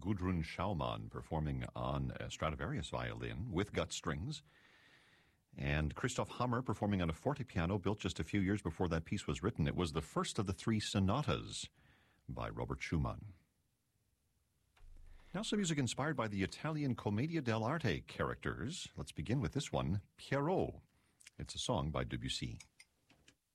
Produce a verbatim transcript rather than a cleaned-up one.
Gudrun Schaumann performing on a Stradivarius violin with gut strings, and Christoph Hammer performing on a fortepiano built just a few years before that piece was written. It was the first of the three sonatas by Robert Schumann. Now some music inspired by the Italian Commedia dell'arte characters. Let's begin with this one, Pierrot. It's a song by Debussy.